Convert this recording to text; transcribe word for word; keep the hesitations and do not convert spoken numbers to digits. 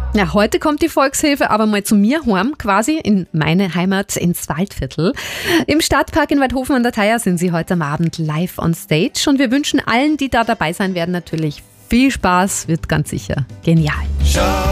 Ja, heute kommt die Volkshilfe aber mal zu mir heim, quasi in meine Heimat ins Waldviertel. Im Stadtpark in Weidhofen an der Thaya sind sie heute am Abend live on stage und wir wünschen allen, die da dabei sein werden, natürlich viel Spaß, wird ganz sicher genial.